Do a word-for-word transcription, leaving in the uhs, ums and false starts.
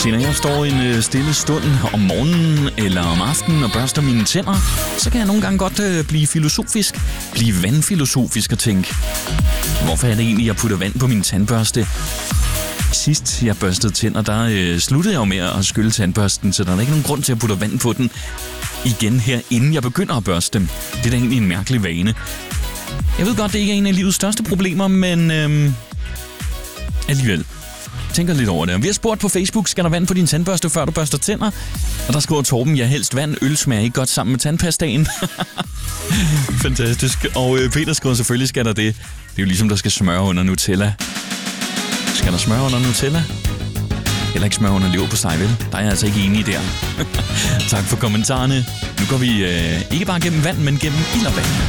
Se, når jeg står en øh, stille stund om morgenen eller om aftenen og børster mine tænder, så kan jeg nogle gange godt øh, blive filosofisk, blive vandfilosofisk og tænke, hvorfor er det egentlig, jeg putter vand på min tandbørste? Sidst jeg børstede tænder, der øh, sluttede jeg jo med at skylle tandbørsten, så der er ikke nogen grund til at putte vand på den igen her, inden jeg begynder at børste dem. Det er da egentlig en mærkelig vane. Jeg ved godt, det ikke er en af livets største problemer, men øh, alligevel. Tænker lidt over det. Vi har spurgt på Facebook, skal der vand på din tandbørste, før du børster tænder? Og der skriver Torben, ja, helst vand. Øl smager ikke godt sammen med tandpastaen. Fantastisk. Og øh, Peter skriver, selvfølgelig skal der det. Det er jo ligesom, der skal smøre under Nutella. Skal der smøre under Nutella? Heller ikke smøre under leverpostej, vel? Der er jeg altså ikke enig der. Tak for kommentarerne. Nu går vi øh, ikke bare gennem vand, men gennem ild og vand.